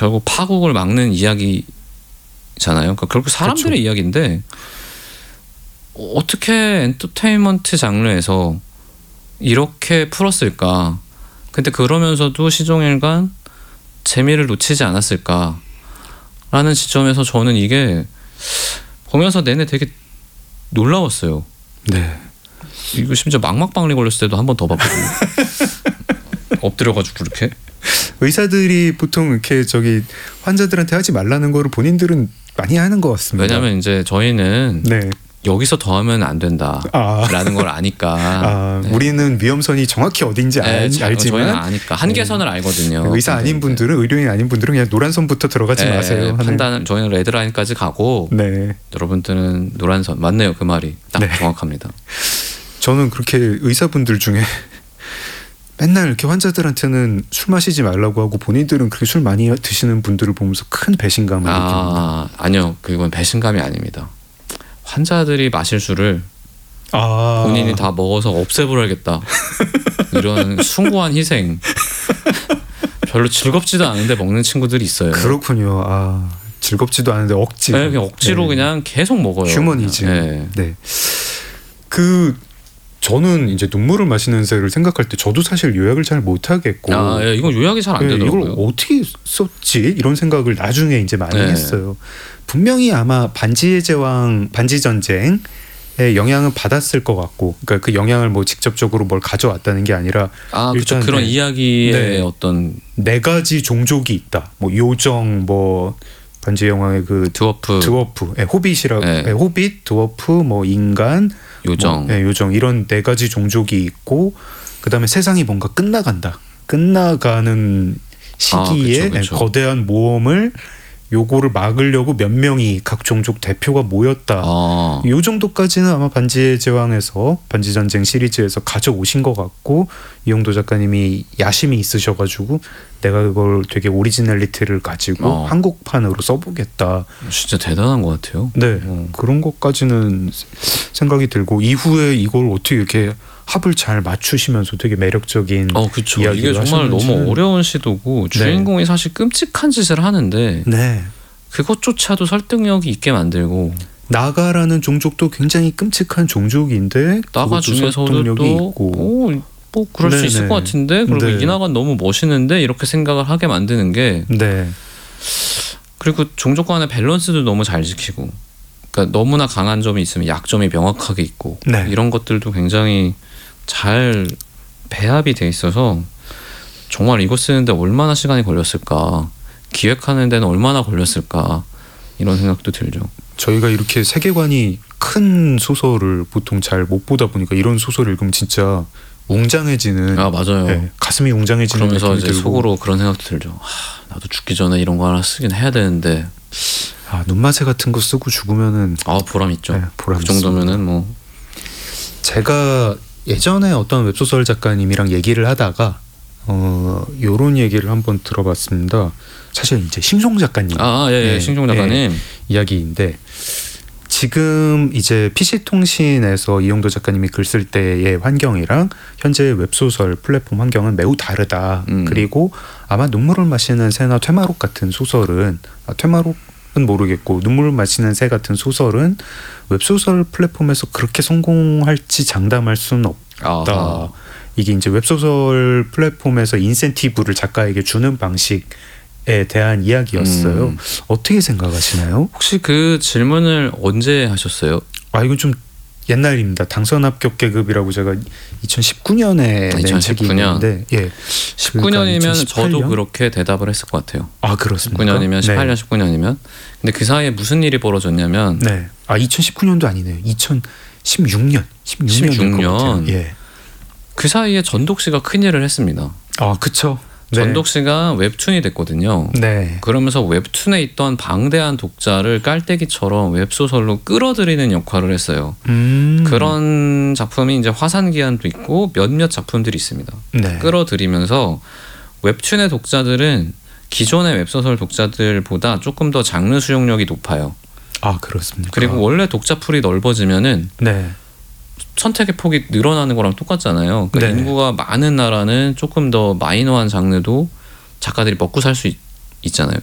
결국 파국을 막는 이야기잖아요. 그러니까 결국 사람들의 그렇죠. 이야기인데 어떻게 엔터테인먼트 장르에서 이렇게 풀었을까? 근데 그러면서도 시종일관 재미를 놓치지 않았을까라는 지점에서 저는 이게 보면서 내내 되게 놀라웠어요. 네. 이거 심지어 망막박리 걸렸을 때도 한 번 더 봤거든요. 엎드려가지고 그렇게. 의사들이 보통 이렇게 환자들한테 하지 말라는 거를 본인들은 많이 하는 것 같습니다. 왜냐하면 이제 저희는 네. 여기서 더 하면 안 된다라는 걸 아니까. 네. 우리는 위험선이 정확히 어딘지 알지만 저희는 아니까 한계선을 알거든요. 의사 아닌 분들은 의료인 아닌 분들은 그냥 노란선부터 들어가지 마세요. 판단 저희는 레드라인까지 가고 네. 여러분들은 노란선. 맞네요. 그 말이 딱 네. 정확합니다. 저는 그렇게 의사분들 중에 맨날 이렇게 환자들한테는 술 마시지 말라고 하고 본인들은 그렇게 술 많이 드시는 분들을 보면서 큰 배신감을 느낍니다. 아니요. 그건 배신감이 아닙니다. 환자들이 마실 술을 본인이 다 먹어서 없애버려야겠다. 이런 숭고한 희생. 별로 즐겁지도 않은데 먹는 친구들이 있어요. 그렇군요. 즐겁지도 않은데 억지로. 네, 그냥 억지로 그냥 계속 먹어요. 휴머니즘. 네. 저는 이제 눈물을 마시는 새를 생각할 때 저도 사실 요약을 잘 못하겠고 이건 요약이 잘 안 되더라고요. 이걸 어떻게 썼지? 이런 생각을 나중에 이제 많이 했어요. 분명히 아마 반지의 제왕, 반지전쟁의 영향은 받았을 것 같고, 그러니까 그 영향을 뭐 직접적으로 뭘 가져왔다는 게 아니라 일단 그런 이야기의 어떤 네 가지 종족이 있다. 뭐 요정, 뭐 반지의 제왕의 그 드워프, 호빗이라고, 호빗, 드워프, 뭐 인간, 요정, 요정 이런 네 가지 종족이 있고, 그다음에 세상이 뭔가 끝나가는 시기에 그쵸. 거대한 모험을 요거를 막으려고 몇 명이 각 종족 대표가 모였다. 요 정도까지는 아마 반지의 제왕에서 반지전쟁 시리즈에서 가져오신 것 같고, 이용도 작가님이 야심이 있으셔가지고 내가 그걸 되게 오리지널리티를 가지고 한국판으로 써보겠다. 진짜 대단한 것 같아요. 네, 그런 것까지는 생각이 들고, 이후에 이걸 어떻게 이렇게 합을 잘 맞추시면서 되게 매력적인 그렇죠. 이게 정말 너무 어려운 시도고 주인공이 사실 끔찍한 짓을 하는데 그것조차도 설득력이 있게 만들고, 나가라는 종족도 굉장히 끔찍한 종족인데 나가 중에서도 또 뭐 그럴 수 있을 것 같은데, 그리고 이나가는 너무 멋있는데 이렇게 생각을 하게 만드는 게 그리고 종족 간의 밸런스도 너무 잘 지키고, 그러니까 너무나 강한 점이 있으면 약점이 명확하게 있고 이런 것들도 굉장히 잘 배합이 돼 있어서 정말 이거 쓰는데 얼마나 시간이 걸렸을까, 기획하는 데는 얼마나 걸렸을까, 이런 생각도 들죠. 저희가 이렇게 세계관이 큰 소설을 보통 잘 못 보다 보니까 이런 소설을 읽으면 진짜 웅장해지는, 맞아요. 가슴이 웅장해지는, 그러면서 이제 속으로 그런 생각도 들죠. 나도 죽기 전에 이런 거 하나 쓰긴 해야 되는데, 눈마새 같은 거 쓰고 죽으면은 보람 있죠. 보람 그 정도면은 뭐. 제가 예전에 어떤 웹소설 작가님이랑 얘기를 하다가 요런 얘기를 한번 들어봤습니다. 사실 이제 싱송 작가님, 싱송 작가님 이야기인데, 지금 이제 PC통신에서 이용도 작가님이 글 쓸 때의 환경이랑 현재 웹소설 플랫폼 환경은 매우 다르다. 그리고 아마 눈물을 마시는 새나 퇴마록 같은 소설은, 퇴마록은 모르겠고 눈물을 마시는 새 같은 소설은 웹소설 플랫폼에서 그렇게 성공할지 장담할 수는 없다. 이게 이제 웹소설 플랫폼에서 인센티브를 작가에게 주는 방식에 대한 이야기였어요. 어떻게 생각하시나요? 혹시 그 질문을 언제 하셨어요? 이건 좀 옛날입니다. 당선 합격 계급이라고 제가 2019년에 낸 책이 있는데, 19년이면 저도 그렇게 대답을 했을 것 같아요. 그렇습니까? 19년이면 18년 19년이면. 근데 그 사이에 무슨 일이 벌어졌냐면 2019년도 아니네요. 2016년. 16년. 그 사이에 전독 씨가 큰일을 했습니다. 그쵸. 전독 씨가 웹툰이 됐거든요. 그러면서 웹툰에 있던 방대한 독자를 깔때기처럼 웹소설로 끌어들이는 역할을 했어요. 그런 작품이 이제 화산기한도 있고 몇몇 작품들이 있습니다. 끌어들이면서 웹툰의 독자들은 기존의 웹소설 독자들보다 조금 더 장르 수용력이 높아요. 그렇습니까? 그리고 원래 독자풀이 넓어지면은 선택의 폭이 늘어나는 거랑 똑같잖아요. 그러니까 인구가 많은 나라는 조금 더 마이너한 장르도 작가들이 먹고 살 수 있잖아요.